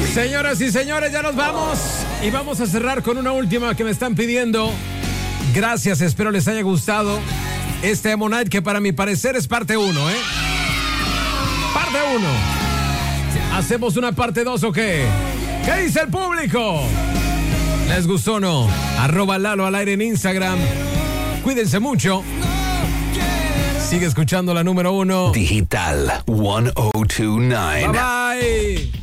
Señoras y señores, ya nos vamos. Y vamos a cerrar con una última que me están pidiendo. Gracias, espero les haya gustado este Emo Night, que para mi parecer es parte 1, ¿eh? Parte 1. ¿Hacemos una parte 2 o qué? ¿Qué dice el público? ¿Les gustó o no? @Lalo al aire en Instagram. Cuídense mucho. Sigue escuchando la número 1 Digital 1029. Bye bye.